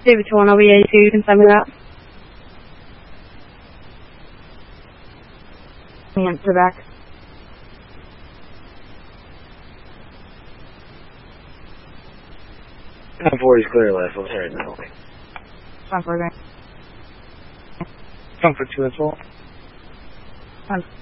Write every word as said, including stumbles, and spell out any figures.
David two one, I'll be eighty-two, you can send me that. Answer back. ten forty is clear left, let's head now. Time for a Comfort two as well. Time.